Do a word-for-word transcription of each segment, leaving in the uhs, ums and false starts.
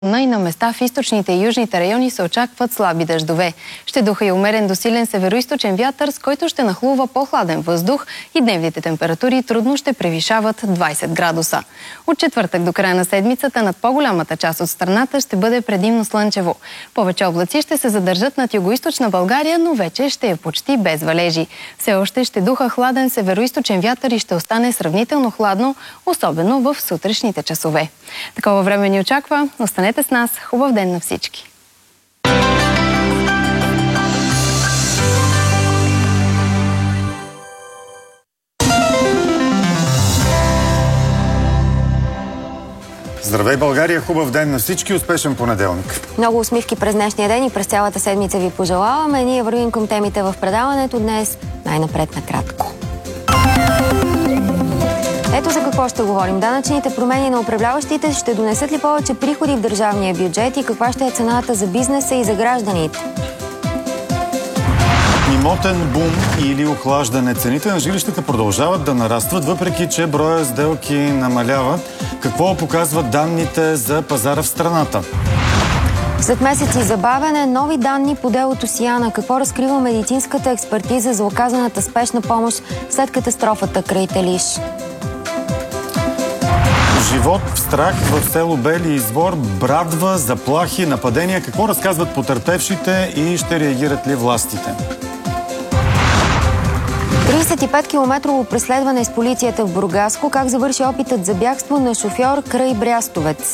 И на места в източните и южните райони се очакват слаби дъждове. Ще духа и умерен до силен североизточен вятър, с който ще нахлува по-хладен въздух и дневните температури трудно ще превишават двайсет градуса. От четвъртък до края на седмицата над по-голямата част от страната ще бъде предимно слънчево. Повече облаци ще се задържат над югоизточна България, но вече ще е почти без валежи. Все още ще духа хладен североизточен вятър и ще остане сравнително хладно, особено в сутрешните часове. Такова време ни очаква. Останете с нас. Хубав ден на всички! Здравей, България! Хубав ден на всички! Успешен понеделник! Много усмивки през днешния ден и през цялата седмица ви пожелаваме. Ние вървим към темите в предаването днес. Най-напред накратко. Ето за какво ще говорим. Данъчните промени на управляващите ще донесат ли повече приходи в държавния бюджет и каква ще е цената за бизнеса и за гражданите? Имотен бум или охлаждане. Цените на жилищата продължават да нарастват, въпреки че броя сделки намаляват. Какво показват данните за пазара в страната? След месеци забавяне, нови данни по делото Сияна. Какво разкрива медицинската експертиза за оказаната спешна помощ след катастрофата край Телиш? Живот в страх в село Бели извор, брадва, заплахи, нападения. Какво разказват потърпевшите и ще реагират ли властите? трийсет и пет километрово преследване с полицията в Бургаско. Как завърши опитът за бягство на шофьор край Брястовец?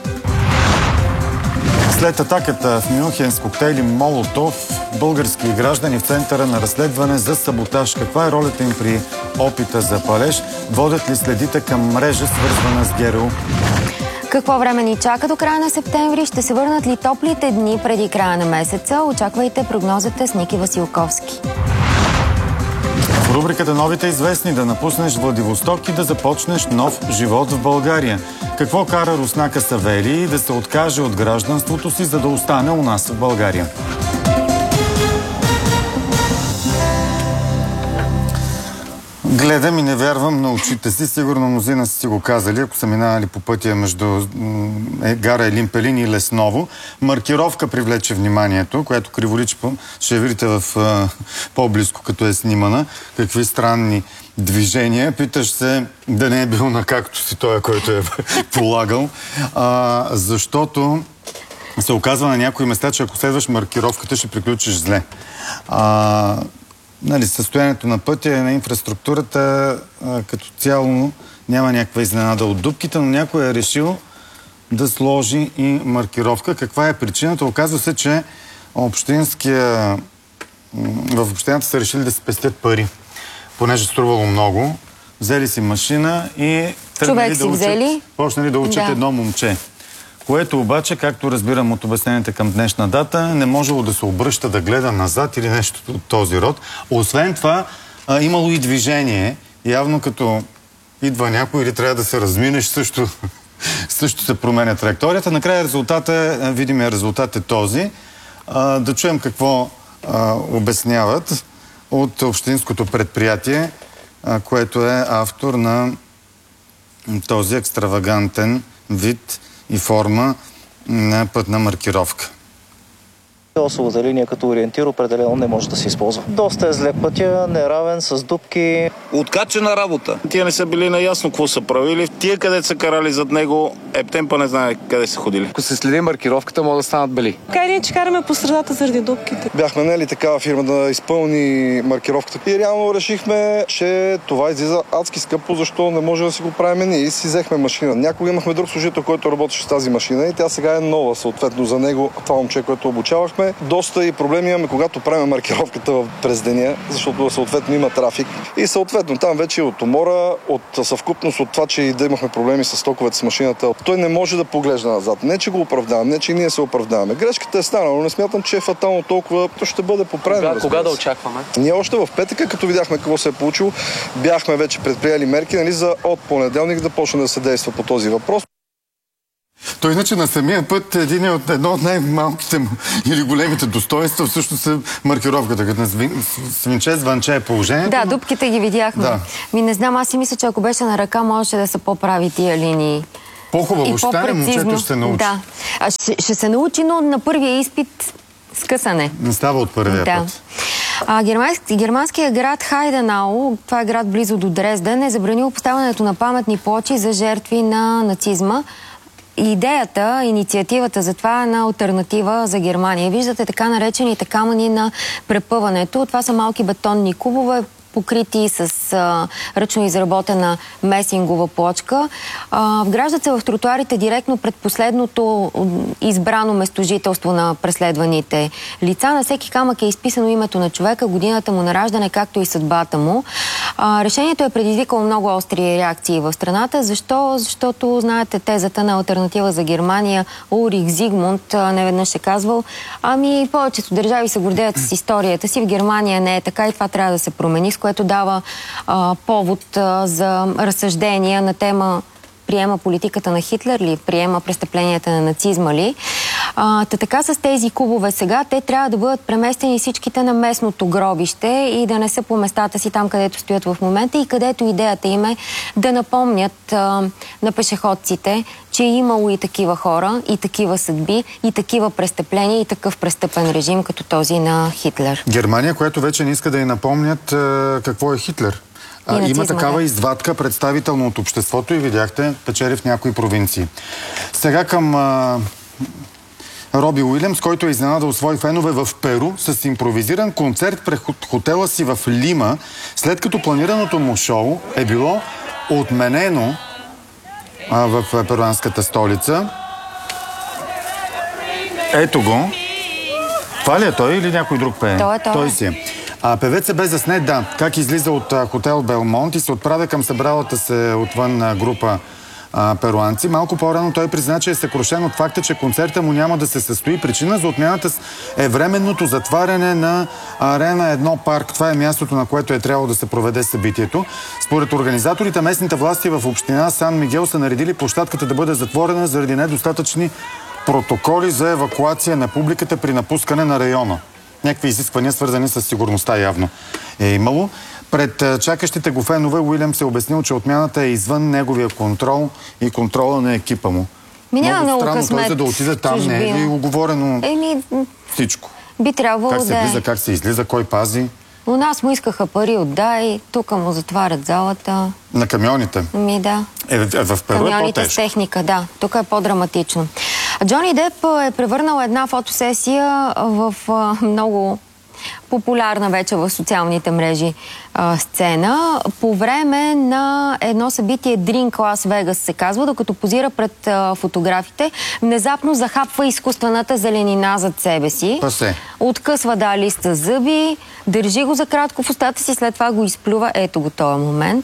След атаката в Мюнхен с коктейли Молотов, български граждани в центъра на разследване за саботаж. Каква е ролята им при опита за палеж? Водят ли следите към мрежа, свързвана с ГРУ? Какво време ни чака до края на септември? Ще се върнат ли топлите дни преди края на месеца? Очаквайте прогнозата с Ники Василковски. В рубриката Новите известни да напуснеш Владивосток и да започнеш нов живот в България. Какво кара Руснака Савелий да се откаже от гражданството си, за да остане у нас в България? Гледам и не вярвам на очите си. Сигурно мнозина са си го казали, ако са минавали по пътя между гара Елин Пелин и Лесново. Маркировка привлече вниманието, която криволичи ще видите в по-близко, като е снимана. Какви странни движения. Питаш се да не е бил на както си той, който е полагал. А, защото се оказва на някои места, че ако следваш маркировката, ще приключиш зле. А, Нали, състоянието на пътя и на инфраструктурата а, като цяло няма някаква изненада от дупките, но някой е решил да сложи и маркировка. Каква е причината? Оказва се, че общинския, в общината са решили да се спестят пари, понеже струвало много. Взели си машина и тръгнали да учат, почнали да учат да. едно момче. Което обаче, както разбирам от обясненията към днешна дата, не можело да се обръща, да гледа назад или нещо от този род. Освен това, а, имало и движение. Явно като идва някой или трябва да се разминеш, също, също се променя траекторията. Накрая резултата, видимия резултат е този. А, да чуем какво а, обясняват от общинското предприятие, а, което е автор на този екстравагантен вид и форма на пътна маркировка. Осовата линия като ориентир определено не може да се използва. Доста е зле пътя, неравен, с дупки. Откачена работа. Тия не са били наясно какво са правили. Тия, къде са карали зад него, ептемпа не знае къде са ходили. Ако се следи маркировката, могат да станат бели. Така и ние, че караме по средата заради дупките. Бяхме наели такава фирма да изпълни маркировката. И реално решихме, че това излиза адски скъпо, защо не може да си го правим ние и си взехме машина. Някога имахме друг служител, който работеше с тази машина и тя сега е нова, съответно за него, това момче, което обучавахме. Доста и проблеми имаме, когато правим маркировката през деня, защото съответно има трафик. И съответно там вече от умора, от съвкупност от това, че и да имахме проблеми с токовете с машината, той не може да поглежда назад. Не, че го оправдаваме, не, че и ние се оправдаваме. Грешката е станала, но не смятам, че е фатално толкова. То ще бъде поправено. Кога, кога да очакваме? Ние още в петъка, като видяхме какво се е получило, бяхме вече предприели мерки, нали, за от понеделник да почне да се действа по този въпрос. То иначе на самия път един е от едно от най-малките или големите достоинства всъщност е маркировката. Като на свинче, звънче е положението. Да, дупките ги видяхме. Да. Ми не знам, аз си мисля, че ако беше на ръка, можеше да се поправи тия линии. По-хубаво ще стане, момчето ще се научи. Да. А, ще, ще се научи, но на първия изпит скъсане. Не става от първия да. път. А, германски, германският град Хайденау, това е град близо до Дрезден, е забранил поставянето на паметни плочи за жертви на нацизма. Идеята, инициативата за това е на алтернатива за Германия. Виждате така наречените камъни на препъването. Това са малки бетонни кубове, покрити с а, ръчно изработена месингова плочка. А, вграждат се в тротуарите директно пред последното избрано местожителство на преследваните лица. На всеки камък е изписано името на човека, годината му на раждане, както и съдбата му. А, решението е предизвикало много остри реакции в страната. Защо? Защото, знаете, тезата на алтернатива за Германия, Улрих Зигмунд неведнъж е казвал, ами повечето държави се гордеят с историята си. В Германия не е така и това трябва да се промени, с което дава а, повод а, за разсъждения на тема приема политиката на Хитлер ли, приема престъпленията на нацизма ли. А, та така с тези кубове сега, те трябва да бъдат преместени всичките на местното гробище и да не са по местата си там, където стоят в момента и където идеята им е да напомнят а, на пешеходците, че е имало и такива хора, и такива съдби, и такива престъпления, и такъв престъпен режим, като този на Хитлер. Германия, която вече не иска да й напомнят а, какво е Хитлер. А, има такава извадка, представително от обществото и видяхте, печели в някои провинции. Сега към а, Роби Уилямс, който е изненадал свои фенове в Перу с импровизиран концерт пред хотела си в Лима, след като планираното му шоу е било отменено а, в перуанската столица. Ето го. Това ли е той или някой друг пее? Той е той. Той си е. А певец е бе заснет, да, как излиза от а, хотел Белмонт и се отправя към събралата се отвън а, група а, перуанци. Малко по-рано той призна, че е съкрушен от факта, че концерта му няма да се състои. Причина за отмяната е временното затваряне на Арена едно парк. Това е мястото, на което е трябвало да се проведе събитието. Според организаторите, местните власти в община Сан Мигел са наредили площадката да бъде затворена заради недостатъчни протоколи за евакуация на публиката при напускане на района. Някакви изисквания, свързани с сигурността, явно е имало. Пред чакащите го фенове Уилям се обяснил, че отмяната е извън неговия контрол и контрола на екипа му. Ми няма много много странно късмет, той за да отиде там, не е ли оговорено Еми, всичко? Би трябвало как се да влиза, как се излиза, кой пази? У нас му искаха пари, отдай, тук му затварят залата. На камионите? Ми да. Е, в, в Перу е камионите по-тежко. с техника, да. Тук е по-драматично. Джони Деп е превърнал една фотосесия в а, много популярна вече в социалните мрежи а, сцена. По време на едно събитие Drink Лас Вегас се казва, докато позира пред а, фотографите, внезапно захапва изкуствената зеленина зад себе си. Пасе. Откъсва да листа зъби, държи го за кратко в устата си, след това го изплюва. Ето го този момент.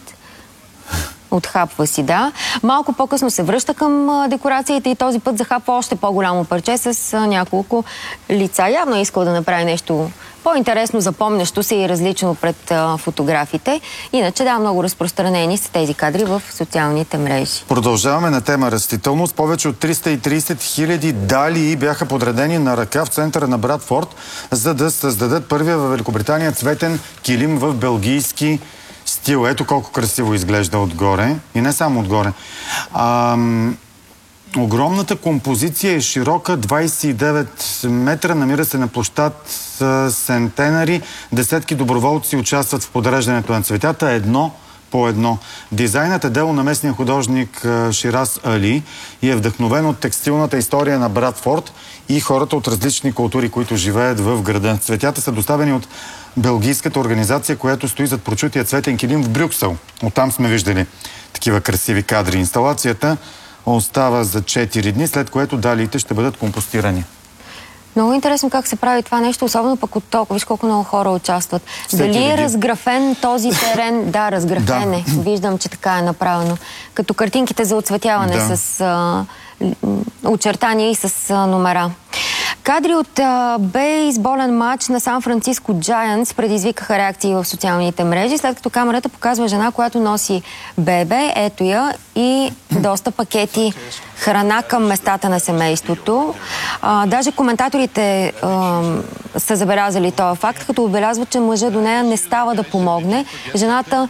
Отхапва си, да. Малко по-късно се връща към а, декорациите и този път захапва още по-голямо парче с а, няколко лица. Явно е искал да направи нещо по-интересно, запомнящо се и различно пред а, фотографите. Иначе, да, много разпространени са тези кадри в социалните мрежи. Продължаваме на тема растителност. Повече от триста и трийсет хиляди далии бяха подредени на ръка в центъра на Брадфорд, за да създадат първия във Великобритания цветен килим в белгийски стил. Ето колко красиво изглежда отгоре. И не само отгоре. Ам... Огромната композиция е широка, двайсет и девет метра, намира се на площад Сентенари. Десетки доброволци участват в подреждането на цветята едно по едно. Дизайнът е дело на местния художник Шираз Али и е вдъхновен от текстилната история на Брадфорд и хората от различни култури, които живеят в града. Цветята са доставени от белгийската организация, която стои зад прочутия цветен килим в Брюксел. Оттам сме виждали такива красиви кадри. Инсталацията остава за четири дни, след което далиите ще бъдат компостирани. Много интересно как се прави това нещо, особено пък от толкова. Виж колко много хора участват. Всеки Дали е види. разграфен този терен? Да, разграфен Да. е. Виждам, че така е направено. Като картинките за оцветяване Да. с а, очертания и с а, номера. Кадри от а, бейсболен матч на Сан-Франциско Джайантс предизвикаха реакции в социалните мрежи, след като камерата показва жена, която носи бебе, ето я, и доста пакети храна към местата на семейството. А, даже коментаторите а, са забелязали този факт, като отбелязват, че мъжа до нея не става да помогне. Жената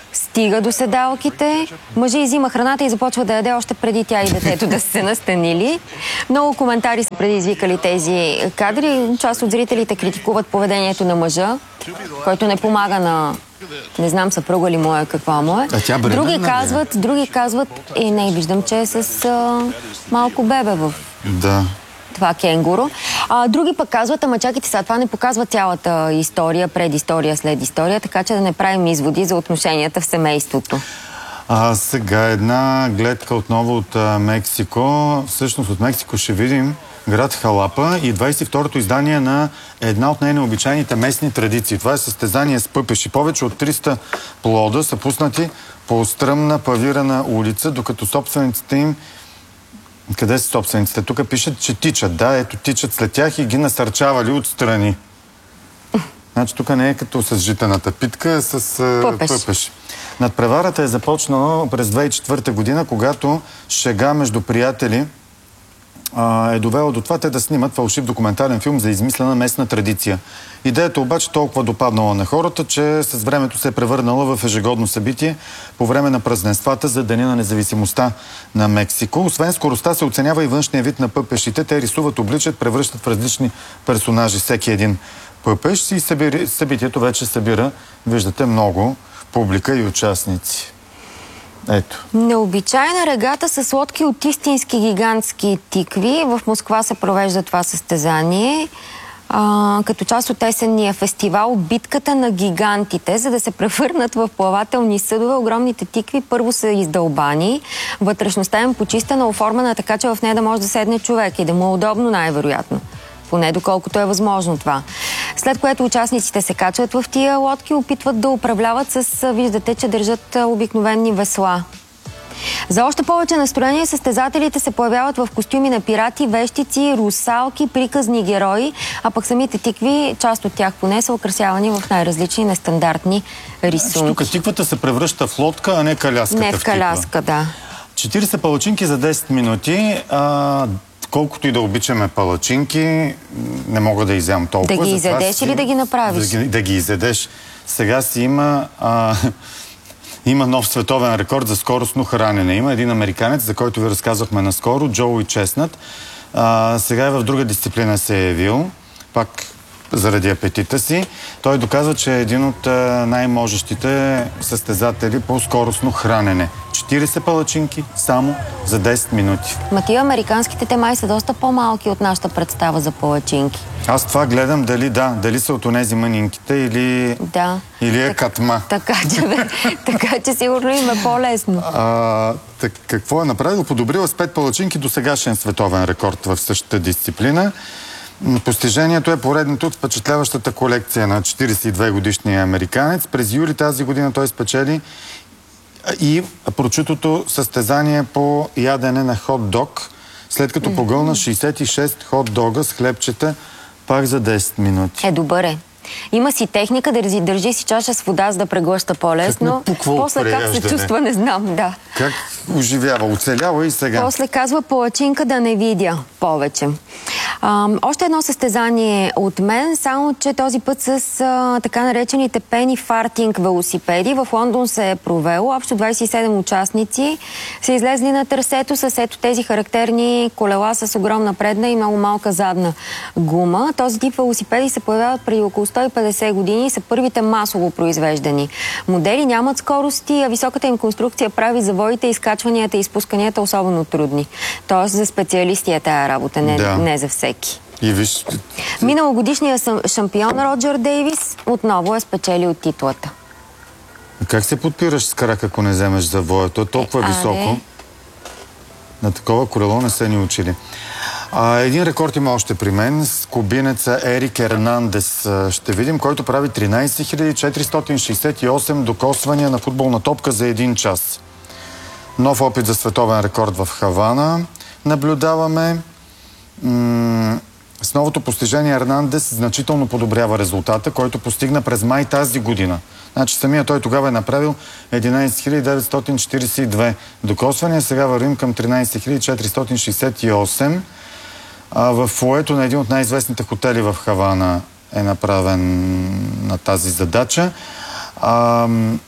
стига до седалките, мъжа изима храната и започва да яде още преди тя и детето да се настанили. Много коментари са предизвикали тези кадри. Част от зрителите критикуват поведението на мъжа, който не помага на... Не знам съпруга ли му е, каква му е. Други казват, други казват, и не, виждам, че е с а, малко бебе в... Да. Това кенгуру. А, други пък казват, ама чакайте сега, това не показва цялата история, предистория, след история, така че да не правим изводи за отношенията в семейството. А сега една гледка отново от а, Мексико. Всъщност от Мексико ще видим град Халапа и двадесет и второто издание на една от най-необичайните местни традиции. Това е състезание с пъпеши. Повече от триста плода са пуснати по стръмна павирана улица, докато собствениците им... Къде са собствениците? Тук пишат, че тичат. Да, ето тичат след тях и ги насърчавали отстрани. Значи тук не е като с житената питка, а с пъпеш. пъпеш. Надпреварата е започнала през две хиляди и четвърта година, когато шега между приятели а, е довела до това те да снимат фалшив документален филм за измислена местна традиция. Идеята обаче толкова допаднала на хората, че с времето се е превърнала в ежегодно събитие по време на празненствата за Деня на независимостта на Мексико. Освен скоростта се оценява и външния вид на пъпешите. Те рисуват, обличат, превръщат в различни персонажи всеки един пъпеш и събири, събитието вече събира, виждате, много публика и участници. Ето. Необичайна регата с лодки от истински гигантски тикви. В Москва се провежда това състезание. А, като част от есенния фестивал Битката на гигантите, за да се превърнат в плавателни съдове. Огромните тикви първо са издълбани, вътрешността им почистена, оформена така, че в нея да може да седне човек и да му е удобно най-вероятно. Поне доколкото е възможно това. След което участниците се качват в тия лодки, опитват да управляват с, виждате, че държат обикновени весла. За още повече настроение състезателите се появяват в костюми на пирати, вещици, русалки, приказни герои, а пък самите тикви, част от тях поне, са украсявани в най-различни нестандартни рисунки. Тук тиквата се превръща в лодка, а не каляската. Не в каляска, да. четиридесет палачинки за десет минути. А, колкото и да обичаме палачинки, не мога да изям толкова. Да ги изядеш си... или да ги направиш? Да ги, да ги изядеш. Сега си има... А... Има нов световен рекорд за скоростно хранене. Има един американец, за който ви разказахме наскоро, Джоуи Чеснат. А, сега е в друга дисциплина се е явил, пак заради апетита си. Той доказва, че е един от най-можещите състезатели по скоростно хранене. четиридесет палачинки само за десет минути. Ма тия американските те май са доста по-малки от нашата представа за палачинки. Аз това гледам дали да, дали са от онези мънинките или, да. или е катма. Така че, така че сигурно им е по-лесно. Так, какво е направил? Подобрила с пет палачинки до сегашен световен рекорд в същата дисциплина. Постижението е поредното от впечатляващата колекция на четиридесет и две годишния американец. През юли тази година той спечели и прочутото състезание по ядене на хот-дог, след като погълна шейсет и шест хот-дога с хлебчета пак за десет минути. Е, добър е. Има си техника да държи, държи си чаша с вода, за да преглъща по-лесно. После как се чувства, не знам, да. Как оживява, оцелява и сега. После казва палачинка да не видя повече. А, още едно състезание от мен, само че този път с а, така наречените пени фартинг велосипеди. В Лондон се е провело. Общо двадесет и седем участници са излезли на трасето с ето тези характерни колела с огромна предна и много малка задна гума. Този тип велосипеди се появяват преди около сто и петдесет години и са първите масово произвеждани модели. Нямат скорости, а високата им конструкция прави завоите, изкачванията и изпусканията особено трудни. Тоест за специалисти е тая работа, не, да. не за всеки. И виж... Миналогодишният шампион Роджер Дейвис отново е спечелил титлата. Как се подпираш с крак, ако не вземеш завоя? То е толкова е, високо. На такова колело не са ни учили. А, един рекорд има още при мен с кубинеца Ерик Ернандес. Ще видим, който прави тринадесет хиляди четиристотин шейсет и осем докосвания на футболна топка за един час. Нов опит за световен рекорд в Хавана. Наблюдаваме. М- с новото постижение Ернандес значително подобрява резултата, който постигна през май тази година. Значи самия той тогава е направил единадесет хиляди деветстотин четиридесет и две докосвания, сега вървим към тринадесет хиляди четиристотин шейсет и осем. А в фоето на един от най-известните хотели в Хавана е направен на тази задача. А,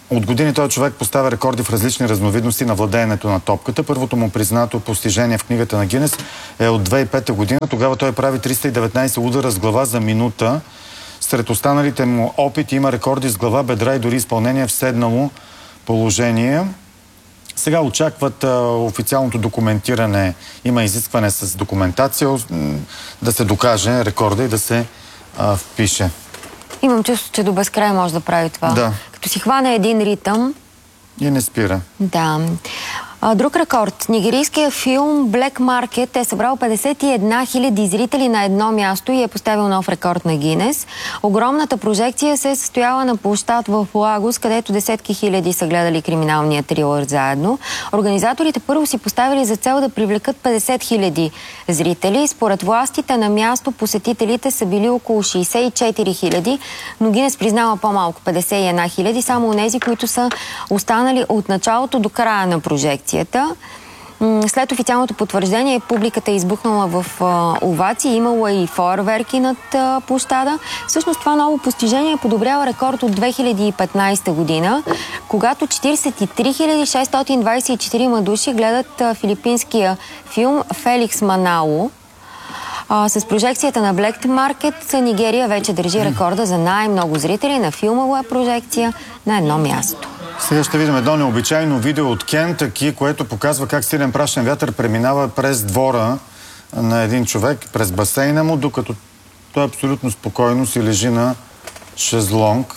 От години този човек поставя рекорди в различни разновидности на владеенето на топката. Първото му признато постижение в книгата на Гинес е от две хиляди и пета година. Тогава той прави триста и деветнайсет удара с глава за минута. Сред останалите му опити има рекорди с глава, бедра и дори изпълнение в седнало положение. Сега очакват а, официалното документиране. Има изискване с документация да се докаже рекорда и да се а, впише. Имам чувство, че до безкрай може да прави това. Да. Като си хване един ритъм. И не спира. Да. А, друг рекорд. Нигерийският филм Black Market е събрал петдесет и една хиляди зрители на едно място и е поставил нов рекорд на Гинес. Огромната прожекция се е състояла на площад в Лагос, където десетки хиляди са гледали криминалния трилър заедно. Организаторите първо си поставили за цел да привлекат петдесет хиляди зрители. Според властите на място посетителите са били около шейсет и четири хиляди, но Гинес признава по-малко петдесет и една хиляди, само онези, които са останали от началото до края на прожекцията. След официалното потвърждение, публиката е избухнала в а, овации, имало и фойерверки над а, площада. Всъщност това ново постижение подобрява рекорд от две хиляди и петнайсета година, когато четирийсет и три хиляди шестстотин двайсет и четири души гледат а, филипинския филм Феликс Манало. А, с прожекцията на Black Market Нигерия вече държи рекорда за най-много зрители на филмова прожекция на едно място. Сега ще видим едно необичайно видео от Кентъки, което показва как силен прашен вятър преминава през двора на един човек, през басейна му, докато той абсолютно спокойно си лежи на шезлонг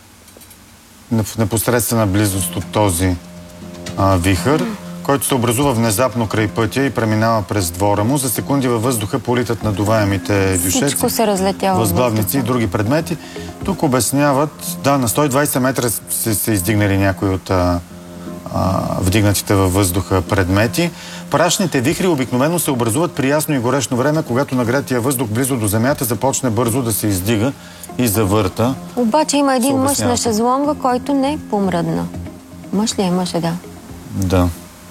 в непосредствена близост от този а, вихър, който се образува внезапно край пътя и преминава през двора му. За секунди във въздуха политат надуваемите дюшеци, възглавници и други предмети. Тук обясняват, да, на сто и двайсет метра се, се издигнали някои от а, а, вдигнатите във въздуха предмети. Прашните вихри обикновено се образуват при ясно и горещо време, когато нагретия въздух близо до земята започне бързо да се издига и завърта. Обаче има един мъж на шезлонга, който не помръдна. Мъж ли е? Мъж е, да. Да.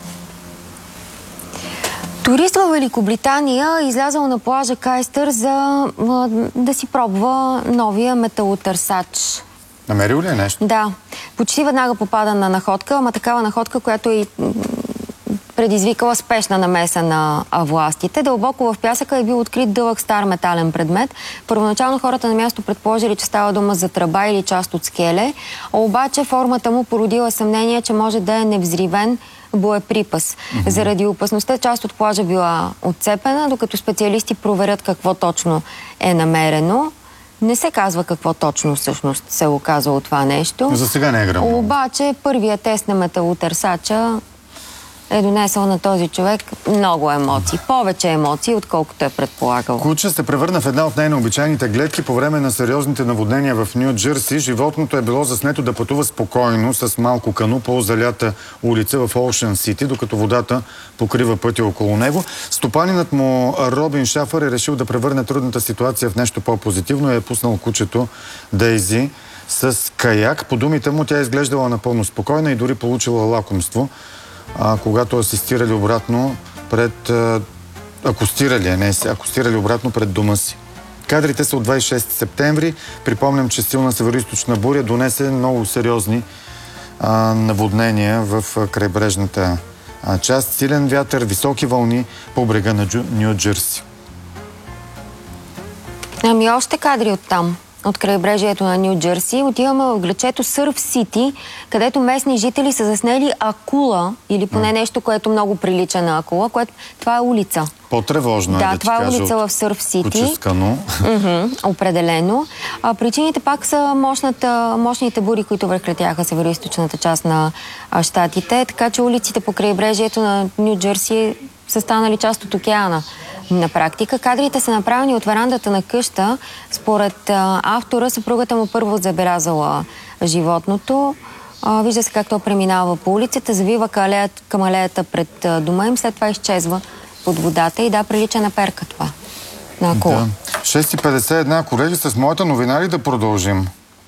Турист във Великобритания е излязъл на плажа Кайстър за а, да си пробва новия металотърсач. Намерил ли е нещо? Да. Почти веднага попада на находка, ама такава находка, която е предизвикала спешна намеса на властите. Дълбоко в пясъка е бил открит дълъг стар метален предмет. Първоначално хората на място предположили, че става дума за тръба или част от скеле, обаче формата му породила съмнение, че може да е невзривен боеприпас. Mm-hmm. Заради опасността част от плажа била отцепена, докато специалисти проверят какво точно е намерено. Не се казва какво точно всъщност се оказало това нещо. За сега не е гръмно. Обаче първият тест на металотърсача е донесъл на този човек много емоции. Повече емоции, отколкото е предполагал. Куча се превърна в една от най-необичайните гледки по време на сериозните наводнения в Ню Джерси. Животното е било заснето да пътува спокойно с малко кану по залята улица в Оушен Сити, докато водата покрива пътя около него. Стопанинът му Робин Шафър е решил да превърне трудната ситуация в нещо по-позитивно и е пуснал кучето Дейзи с каяк. По думите му тя е изглеждала напълно спокойна и дори получила лакомство, А, когато асистирали обратно пред... А, акустирали, не акустирали обратно пред дома си. Кадрите са от двайсет и шести септември. Припомням, че силна североизточна буря донесе много сериозни а, наводнения в а, крайбрежната а, част. Силен вятър, високи вълни по брега на Джу, Ню Джерси. Ами още кадри от там, от крайбрежието на Ню Джерси. Отиваме в градчето Сърф Сити, където местни жители са заснели акула, или поне нещо, което много прилича на акула, което това е улица. По-тревожно да, е да това ти е кажа улица в Сърф Сити. Куческано. Mm-hmm, определено. А, причините пак са мощната, мощните бури, които връхлетяха североизточната част на а, щатите, така че улиците по крайбрежието на Ню Джерси са станали част от океана. На практика кадрите са направени от верандата на къща. Според а, автора, съпругата му първо забелязала животното. А, вижда се как то преминава по улицата, завива към алеята пред а, дома им, след това изчезва под водата и да, прилича на перка това. На акула. Да. шест и петдесет и една, колеги, с моята новина ли да продължим?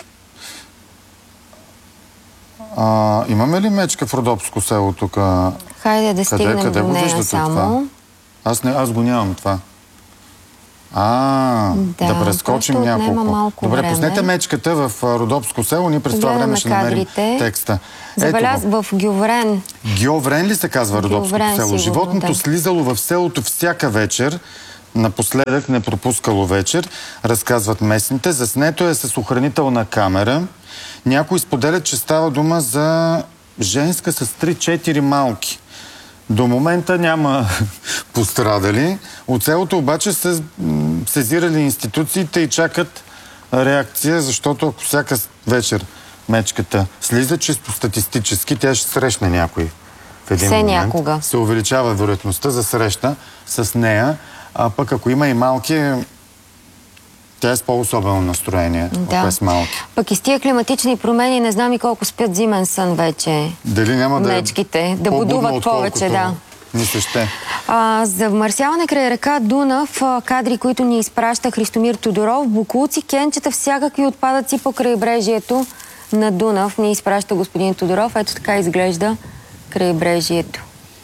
А, имаме ли мечка в Родопско село тук? Хайде да стигнем къде до го нея виждате само. това? Аз, не, аз го нямам това. А, Да, да прескочим просто отнема няколко. малко Добре, време. пуснете мечката в а, Родопско село. Ние през това време Гледаме ще намерим кадрите. текста. Забеляз Ето го. в Гюврен. Гьоврен ли се казва Родопското Гьоврен, село? сигурно, Животното да. слизало в селото всяка вечер. Напоследък не пропускало вечер, разказват местните. Заснето е с охранителна камера. Някои споделят, че става дума за женска с три-четири малки. До момента няма пострадали. От селото обаче се м, сезирали институциите и чакат реакция, защото ако всяка вечер мечката слиза, чисто статистически, тя ще срещне някой в един Все момент. някога. Се увеличава вероятността за среща с нея, а пък ако има и малки, тя е с по-особено настроение, Да. ако е с малки. Пък и с тия климатични промени не знам и колко спят зимен сън вече. Дали няма да Мечките, е да по-будно, будуват отколкото повече, да. ни се ще. А, за марсяване край река Дунав, а, кадри, които ни изпраща Христомир Тодоров, бокуци, кенчета, всякакви отпадъци по крайбрежието на Дунав ни изпраща господин Тодоров. Ето така изглежда крайбрежието.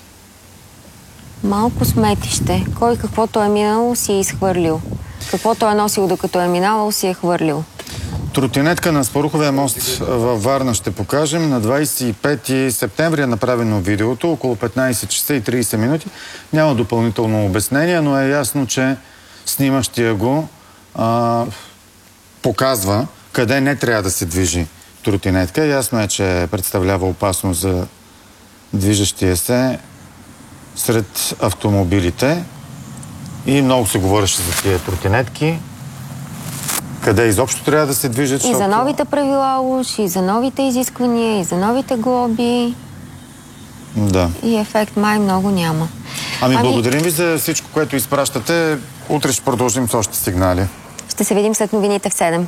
Малко сметище. Кой каквото е минало си е изхвърлил. Каквото е носил докато е минавал си е хвърлил. Тротинетка на Спаруховия мост във Варна ще покажем. На двадесет и пети септември е направено видеото, около петнадесет часа и тридесет минути. Няма допълнително обяснение, но е ясно, че снимащия го а, показва къде не трябва да се движи тротинетка. Ясно е, че представлява опасност за движещия се сред автомобилите. И много се говореше за тия тротинетки. Къде изобщо трябва да се движат. И за защото... новите правила уж, и за новите изисквания, и за новите глоби. Да. И ефект май много няма. Ами, ами благодарим ви за всичко, което изпращате. Утре ще продължим с още сигнали. Ще се видим след новините в седем.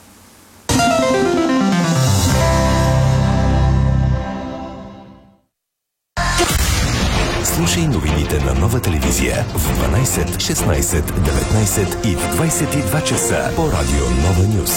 Слушай новините на Нова телевизия в дванадесет, шестнадесет, деветнадесет и в двадесет и два часа по радио Нова Нюз.